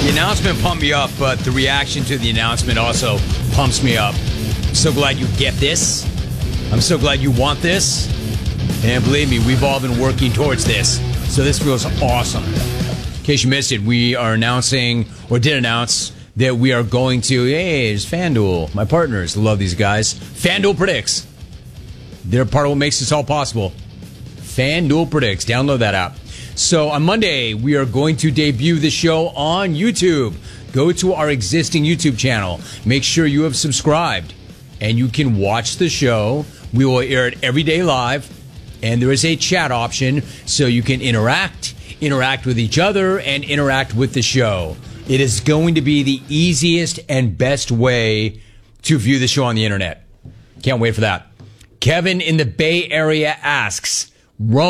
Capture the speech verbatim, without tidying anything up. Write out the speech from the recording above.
The announcement pumped me up, but the reaction to the announcement also pumps me up. I'm so glad you get this. I'm so glad you want this. And believe me, we've all been working towards this. So this feels awesome. In case you missed it, we are announcing, or did announce, that we are going to, hey, it's FanDuel. My partners love these guys. FanDuel Predicts. They're part of what makes this all possible. FanDuel Predicts. Download that app. So on Monday, we are going to debut the show on YouTube. Go to our existing YouTube channel. Make sure you have subscribed. And you can watch the show. We will air it every day live. And there is a chat option so you can interact, interact with each other, and interact with the show. It is going to be the easiest and best way to view the show on the internet. Can't wait for that. Kevin in the Bay Area asks, Rome.